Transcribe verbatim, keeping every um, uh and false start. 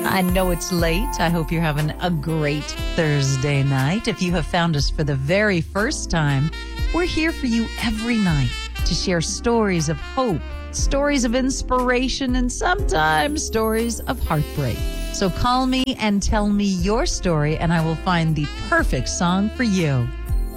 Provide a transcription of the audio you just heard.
I know it's late. I hope you're having a great Thursday night. If you have found us for the very first time, we're here for you every night to share stories of hope, stories of inspiration, and sometimes stories of heartbreak. So call me and tell me your story, and I will find the perfect song for you.